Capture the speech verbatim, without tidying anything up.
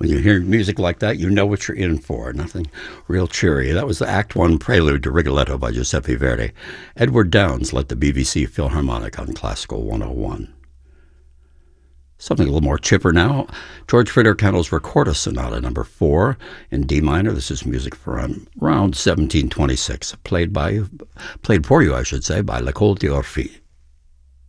When you hear music like that, you know what you're in for. Nothing real cheery. That was the Act One prelude to Rigoletto by Giuseppe Verdi. Edward Downes led the B B C Philharmonic on Classical one oh one. Something a little more chipper now. George Friedrich Handel's Recorder Sonata number four in D minor. This is music from around seventeen twenty-six, played by, played for you, I should say, by L'École d'Orphée.